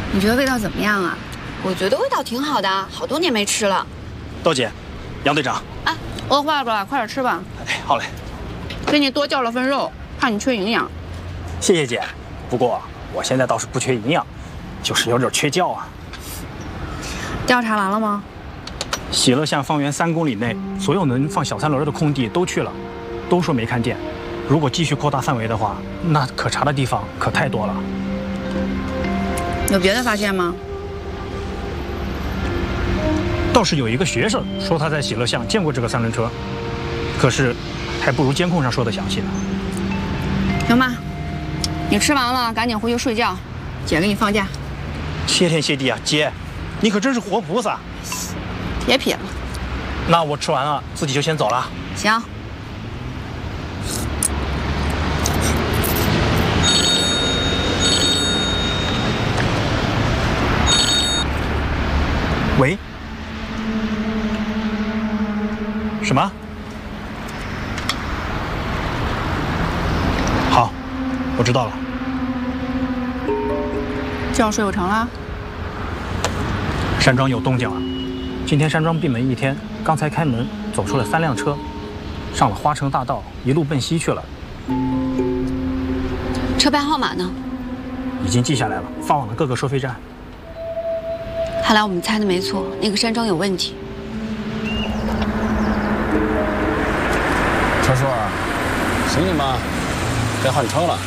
你觉得味道怎么样啊？ 我觉得味道挺好的，好多年没吃了。 豆姐，杨队长， 啊，饿坏了，快点吃吧。 哎，好嘞。 给你多叫了份肉，怕你缺营养。 谢谢姐，不过我现在倒是不缺营养，就是有点缺觉啊。 调查完了吗？ 喜乐巷方圆3公里内所有能放小3轮的空地都去了，都说没看见。如果继续扩大范围的话，那可查的地方可太多了。 有别的发现吗？ 倒是有一个学生说他在喜乐巷见过这个3轮车，可是还不如监控上说的详细呢。 行吧，你吃完了赶紧回去睡觉，姐给你放假。 谢天谢地啊，姐，你可真是活菩萨。 别撇了。 那我吃完了自己就先走了。 行。 喂？什么？好，我知道了。 觉睡不成了？ 山庄有动静了。今天山庄闭门1天，刚才开门走出了3辆车，上了花城大道，一路奔西去了。 车牌号码呢？ 已经记下来了，发往了各个收费站。 看来我们猜的没错，那个山庄有问题。 陈叔，行你们，该换车了。